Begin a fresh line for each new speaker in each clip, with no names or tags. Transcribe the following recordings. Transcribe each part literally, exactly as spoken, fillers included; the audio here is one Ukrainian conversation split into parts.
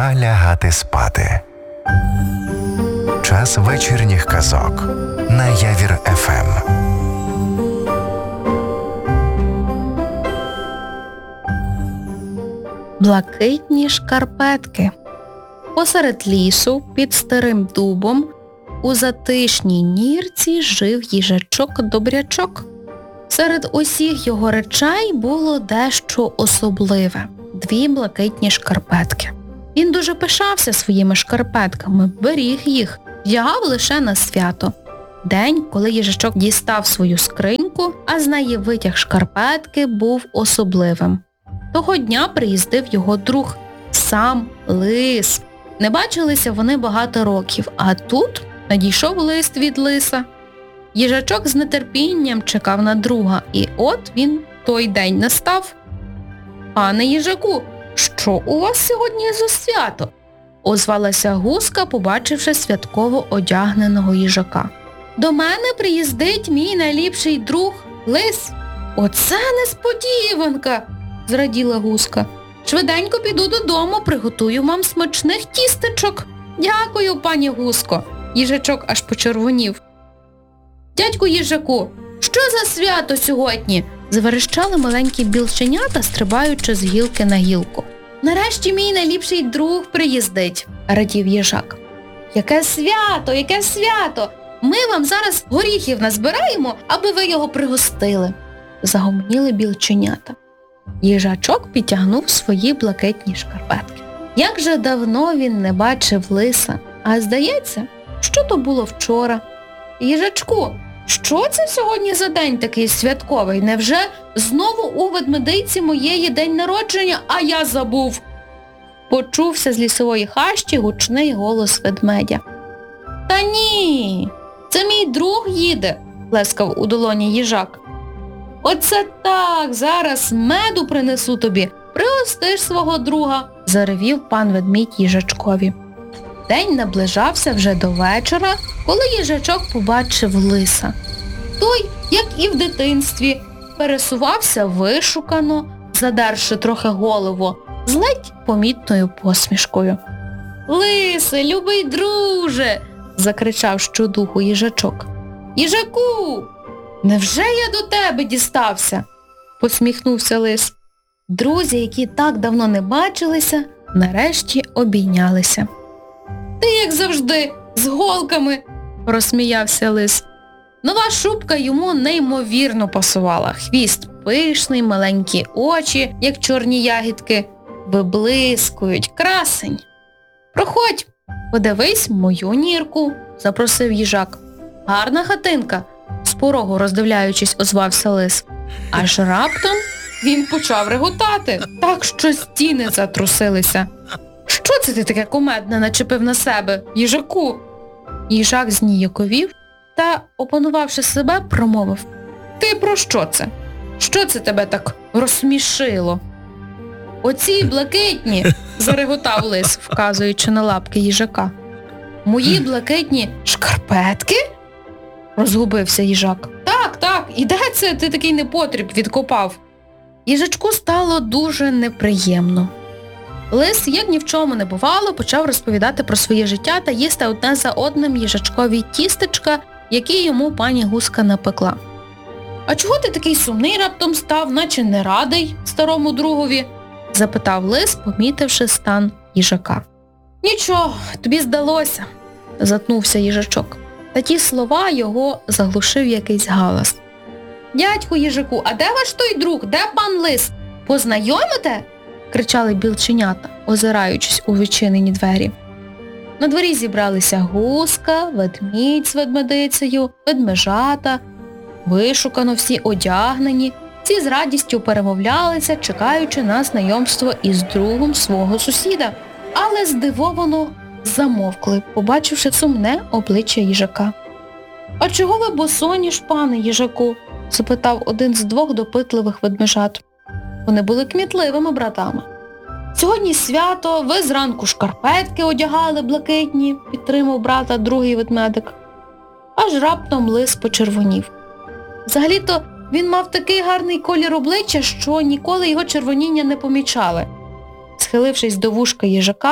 пора лягати спати. Час вечірніх казок на Явір еф ем.
Блакитні шкарпетки. Посеред лісу, під старим дубом, у затишній нірці жив їжачок-добрячок. Серед усіх його речей було дещо особливе – дві блакитні шкарпетки. Він дуже пишався своїми шкарпетками, беріг їх, вдягав лише на свято. День, коли їжачок дістав свою скриньку, а з неї витяг шкарпетки, був особливим. Того дня приїздив його друг, сам Лис. Не бачилися вони багато років, а тут надійшов лист від Лиса. Їжачок з нетерпінням чекав на друга, і от він той день настав. «Пане їжаку, що у вас сьогодні за свято?» – озвалася гуска, побачивши святково одягненого їжака. «До мене приїздить мій найліпший друг Лис». «Оце несподіванка!» – зраділа гуска. «Швиденько піду додому, приготую вам смачних тістечок». «Дякую, пані гуско!» – їжачок аж почервонів. «Дядьку їжаку, що за свято сьогодні?» – заверещали маленькі білченята, стрибаючи з гілки на гілку. «Нарешті мій найліпший друг приїздить», – радів їжак. «Яке свято, яке свято! Ми вам зараз горіхів назбираємо, аби ви його пригостили», – загомоніли білченята. Їжачок підтягнув свої блакитні шкарпетки. Як же давно він не бачив Лиса, а здається, що то було вчора. «Їжачку, що це сьогодні за день такий святковий? Невже знову у ведмедиці моєї день народження, а я забув?» Почувся з лісової хащі гучний голос ведмедя. «Та ні, це мій друг їде», – плескав у долоні їжак. «Оце так, зараз меду принесу тобі, пригостиш свого друга», – заревів пан ведмідь їжачкові. День наближався вже до вечора, коли їжачок побачив Лиса. Той, як і в дитинстві, пересувався вишукано, задерши трохи голову, з ледь помітною посмішкою. «Лисе, любий друже!» – закричав щодуху їжачок. «Їжаку! Невже я до тебе дістався?» – посміхнувся Лис. Друзі, які так давно не бачилися, нарешті обійнялися. «Ти, як завжди, з голками!» – розсміявся Лис. Нова шубка йому неймовірно пасувала. Хвіст пишний, маленькі очі, як чорні ягідки, виблискують, красень. «Проходь, подивись мою нірку», – запросив їжак. «Гарна хатинка», – з порогу роздивляючись, озвався Лис. Аж раптом він почав реготати, так що стіни затрусилися. «Що це ти таке кумедне начепив на себе, їжаку?» Їжак зніяковів та, опанувавши себе, промовив. «Ти про що це? Що це тебе так розсмішило?» «Оці блакитні», – зареготав Лис, вказуючи на лапки їжака. «Мої блакитні шкарпетки?» – розгубився їжак. «Так, так, і де це ти такий непотріб відкопав?» Їжачку стало дуже неприємно. Лис, як ні в чому не бувало, почав розповідати про своє життя та їсти одне за одним їжачкові тістечка, які йому пані гуска напекла. «А чого ти такий сумний раптом став, наче не радий старому другові?» – запитав Лис, помітивши стан їжака. «Нічого, тобі здалося», – затнувся їжачок. Та ті слова його заглушив якийсь галас. «Дядьку їжаку, а де ваш той друг? Де пан Лис? Познайомите?» – кричали білченята, озираючись у відчинені двері. На дворі зібралися гуска, ведмідь з ведмедицею, ведмежата, вишукано всі одягнені. Всі з радістю перемовлялися, чекаючи на знайомство із другом свого сусіда. Але здивовано замовкли, побачивши сумне обличчя їжака. «А чого ви босоніж, пане їжаку?» – запитав один з двох допитливих ведмежат. Вони були кмітливими братами. «Сьогодні свято, ви зранку шкарпетки одягали блакитні», – підтримав брата другий ведмедик. Аж раптом Лис почервонів. Взагалі-то він мав такий гарний колір обличчя, що ніколи його червоніння не помічали. Схилившись до вушка їжака,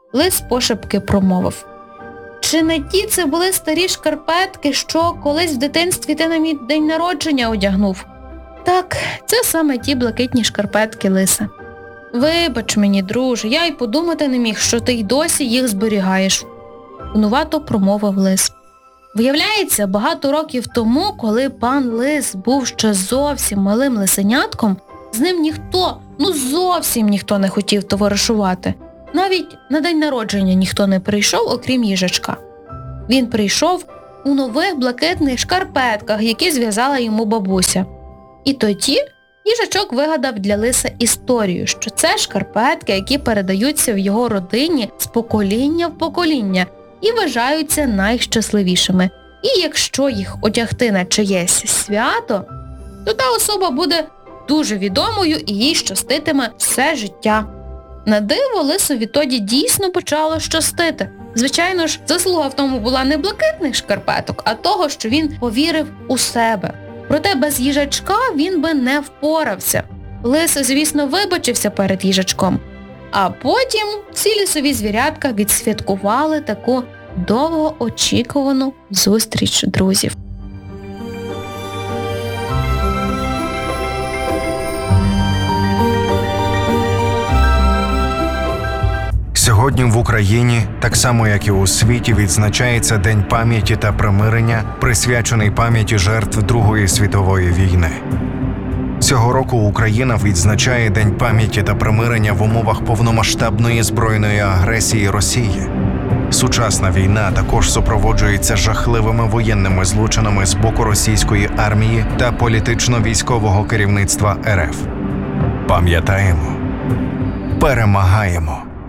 Лис пошепки промовив: «Чи не ті це були старі шкарпетки, що колись в дитинстві ти на мій день народження одягнув?» «Так, це саме ті блакитні шкарпетки, Лисе». «Вибач мені, друже, я й подумати не міг, що ти й досі їх зберігаєш», – винувато промовив Лис. Виявляється, багато років тому, коли пан Лис був ще зовсім малим лисенятком, з ним ніхто, ну зовсім ніхто не хотів товаришувати. Навіть на день народження ніхто не прийшов, окрім їжачка. Він прийшов у нових блакитних шкарпетках, які зв'язала йому бабуся. І тоді їжачок вигадав для Лиса історію, що це шкарпетки, які передаються в його родині з покоління в покоління і вважаються найщасливішими. І якщо їх одягти на чиєсь свято, то та особа буде дуже відомою і їй щаститиме все життя. На диво, Лисові тоді дійсно почало щастити. Звичайно ж, заслуга в тому була не блакитних шкарпеток, а того, що він повірив у себе. Проте без їжачка він би не впорався. Лис, звісно, вибачився перед їжачком. А потім всі лісові звірятка відсвяткували таку довгоочікувану зустріч друзів.
Сьогодні в Україні, так само як і у світі, відзначається День пам'яті та примирення, присвячений пам'яті жертв Другої світової війни. Цього року Україна відзначає День пам'яті та примирення в умовах повномасштабної збройної агресії Росії. Сучасна війна також супроводжується жахливими воєнними злочинами з боку російської армії та політично-військового керівництва РФ. Пам'ятаємо, перемагаємо.